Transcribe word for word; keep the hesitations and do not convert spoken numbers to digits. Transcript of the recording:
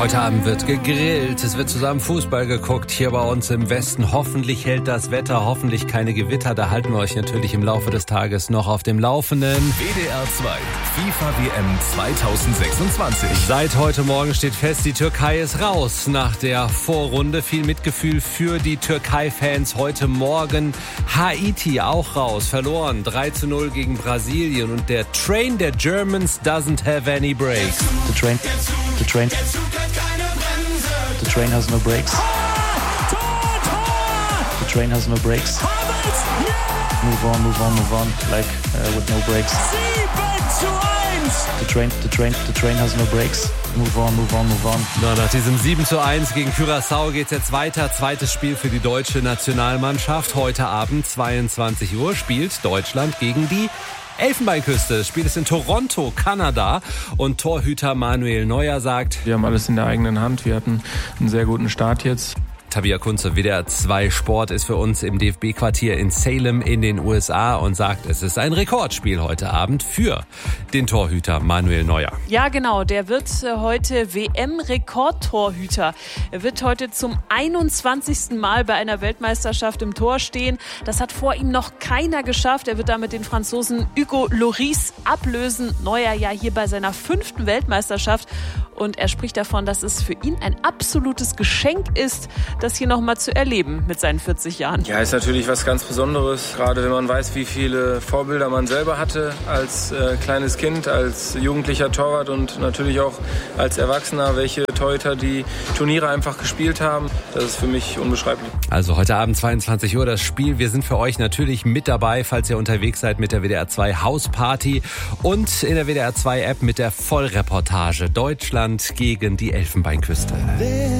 Heute Abend wird gegrillt, es wird zusammen Fußball geguckt hier bei uns im Westen. Hoffentlich hält das Wetter, hoffentlich keine Gewitter. Da halten wir euch natürlich im Laufe des Tages noch auf dem Laufenden. W D R zwei FIFA W M zweitausendsechsundzwanzig. Seit heute Morgen steht fest, die Türkei ist raus nach der Vorrunde. Viel Mitgefühl für die Türkei-Fans heute Morgen. Haiti auch raus, verloren drei zu null gegen Brasilien. Und der Train der Germans doesn't have any brakes. The train, the train. The train has no brakes. The train has no brakes. Move on, move on, move on, like uh, with no brakes. The train, the train, the train has no brakes. Move on, move on, move on. Na, nach diesem sieben zu eins gegen Curaçao geht's jetzt weiter. Zweites Spiel für die deutsche Nationalmannschaft. Heute Abend zweiundzwanzig Uhr spielt Deutschland gegen die Elfenbeinküste. Das Spiel ist in Toronto, Kanada. Und Torhüter Manuel Neuer sagt: Wir haben alles in der eigenen Hand. Wir hatten einen sehr guten Start jetzt. Tabea Kunze, W D R zwei Sport, ist für uns im D F B-Quartier in Salem in den U S A und sagt, es ist ein Rekordspiel heute Abend für den Torhüter Manuel Neuer. Ja, genau. Der wird heute W M-Rekordtorhüter. Er wird heute zum einundzwanzigsten Mal bei einer Weltmeisterschaft im Tor stehen. Das hat vor ihm noch keiner geschafft. Er wird damit den Franzosen Hugo Lloris ablösen. Neuer ja hier bei seiner fünften Weltmeisterschaft. Und er spricht davon, dass es für ihn ein absolutes Geschenk ist, das hier nochmal zu erleben mit seinen vierzig Jahren. Ja, ist natürlich was ganz Besonderes, gerade wenn man weiß, wie viele Vorbilder man selber hatte als äh, kleines Kind, als jugendlicher Torwart und natürlich auch als Erwachsener, welche Torhüter die Turniere einfach gespielt haben. Das ist für mich unbeschreiblich. Also heute Abend zweiundzwanzig Uhr das Spiel. Wir sind für euch natürlich mit dabei, falls ihr unterwegs seid mit der W D R zwei Hausparty und in der W D R zwei App mit der Vollreportage Deutschland gegen die Elfenbeinküste.